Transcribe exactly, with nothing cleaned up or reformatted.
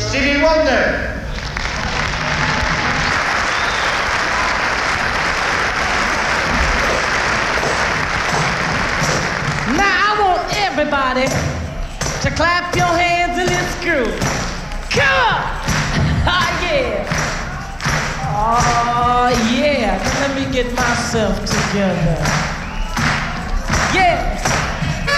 Stevie Wonder. Now I want everybody to clap your hands in this groove. Come on! Ah, yeah. Oh, yeah. Let me get myself together. Yeah.